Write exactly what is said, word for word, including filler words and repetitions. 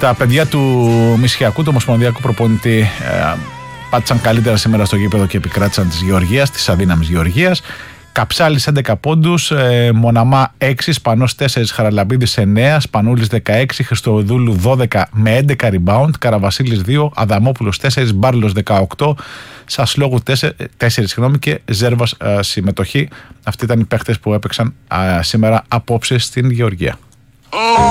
Τα παιδιά του Μισχιακού, του ομοσπονδιακού προπονητή, ε, πάτησαν καλύτερα σήμερα στο γήπεδο και επικράτησαν της Γεωργίας, της αδύναμης Γεωργίας. Καψάλης έντεκα πόντους, ε, Μοναμά έξι, Σπανός τέσσερα, Χαραλαμπίδης εννέα, Σπανούλης δεκαέξι, Χριστοδούλου δώδεκα με έντεκα rebound, Καραβασίλης δύο, Αδαμόπουλος τέσσερα, Μπάρλος δεκαοκτώ, Σασλόγου τέσσερα συγγνώμη, και Ζέρβας ε, συμμετοχή. Αυτοί ήταν οι παίχτες που έπαιξαν ε, σήμερα απόψε στην Γεωργία.